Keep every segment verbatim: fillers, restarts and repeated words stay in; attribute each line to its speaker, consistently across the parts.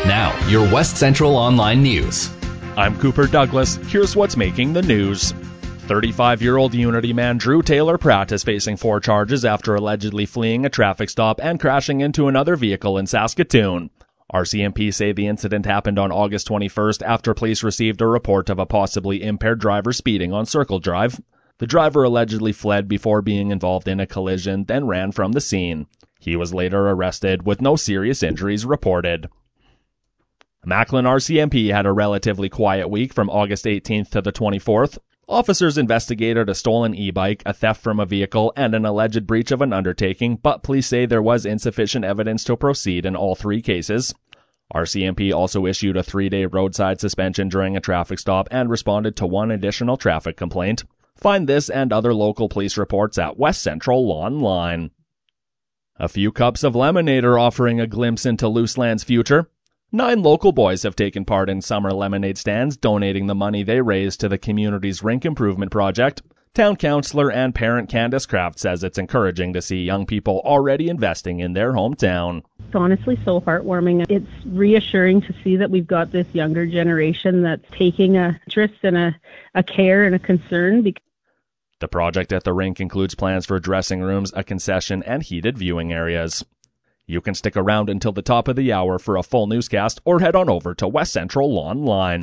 Speaker 1: Now, your West Central Online News.
Speaker 2: I'm Cooper Douglas. Here's what's making the news. thirty-five-year-old Unity man Drew Taylor Pratt is facing four charges after allegedly fleeing a traffic stop and crashing into another vehicle in Saskatoon. R C M P say the incident happened on August twenty-first after police received a report of a possibly impaired driver speeding on Circle Drive. The driver allegedly fled before being involved in a collision, then ran from the scene. He was later arrested with no serious injuries reported. Macklin R C M P had a relatively quiet week from August eighteenth to the twenty-fourth. Officers investigated a stolen e-bike, a theft from a vehicle, and an alleged breach of an undertaking, but police say there was insufficient evidence to proceed in all three cases. R C M P also issued a three-day roadside suspension during a traffic stop and responded to one additional traffic complaint. Find this and other local police reports at West Central Online. A few cups of lemonade are offering a glimpse into Luseland's future. Nine local boys have taken part in summer lemonade stands, donating the money they raised to the community's rink improvement project. Town councillor and parent Candace Kraft says it's encouraging to see young people already investing in their hometown.
Speaker 3: It's honestly so heartwarming. It's reassuring to see that we've got this younger generation that's taking a interest and a, a care and a concern. Because
Speaker 2: the project at the rink includes plans for dressing rooms, a concession, and heated viewing areas. You can stick around until the top of the hour for a full newscast or head on over to West Central Online.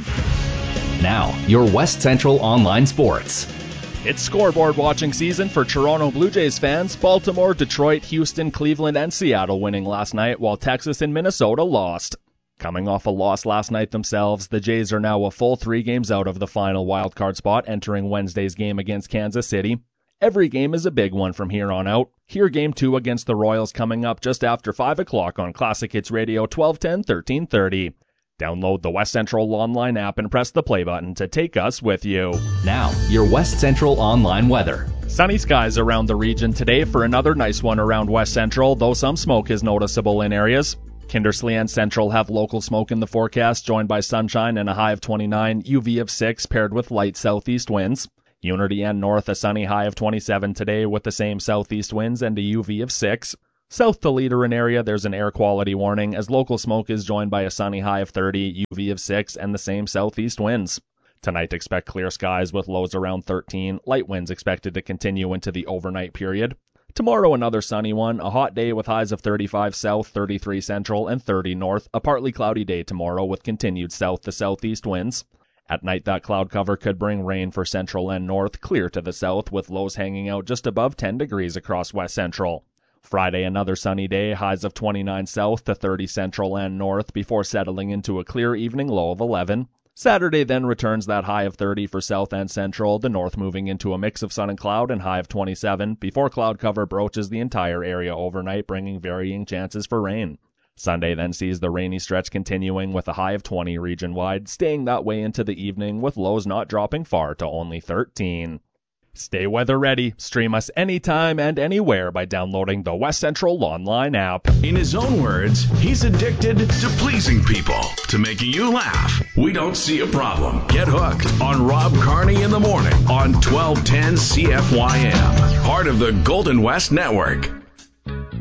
Speaker 1: Now, your West Central Online Sports.
Speaker 2: It's scoreboard watching season for Toronto Blue Jays fans. Baltimore, Detroit, Houston, Cleveland, and Seattle winning last night, while Texas and Minnesota lost. Coming off a loss last night themselves, the Jays are now a full three games out of the final wildcard spot entering Wednesday's game against Kansas City. Every game is a big one from here on out. Here game two against the Royals coming up just after five o'clock on Classic Hits Radio twelve ten, thirteen thirty. Download the West Central Online app and press the play button to take us with you.
Speaker 1: Now, your West Central Online weather.
Speaker 2: Sunny skies around the region today for another nice one around West Central, though some smoke is noticeable in areas. Kindersley and Central have local smoke in the forecast, joined by sunshine and a high of twenty-nine, U V of six, paired with light southeast winds. Unity and North, a sunny high of twenty-seven today with the same southeast winds and a U V of six. South to Leader and area, there's an air quality warning, as local smoke is joined by a sunny high of thirty, U V of six, and the same southeast winds. Tonight, expect clear skies with lows around thirteen, light winds expected to continue into the overnight period. Tomorrow, another sunny one, a hot day with highs of thirty-five south, thirty-three central, and thirty north. A partly cloudy day tomorrow with continued south to southeast winds. At night, that cloud cover could bring rain for central and north, clear to the south, with lows hanging out just above ten degrees across west central. Friday, another sunny day, highs of twenty-nine south to thirty central and north, before settling into a clear evening low of eleven. Saturday then returns that high of thirty for south and central, the north moving into a mix of sun and cloud and high of twenty-seven, before cloud cover broaches the entire area overnight, bringing varying chances for rain. Sunday then sees the rainy stretch continuing with a high of twenty region-wide, staying that way into the evening with lows not dropping far to only thirteen. Stay weather ready. Stream us anytime and anywhere by downloading the West Central Online app.
Speaker 4: In his own words, he's addicted to pleasing people, to making you laugh. We don't see a problem. Get hooked on Rob Carney in the morning on twelve ten C F Y M, part of the Golden West Network.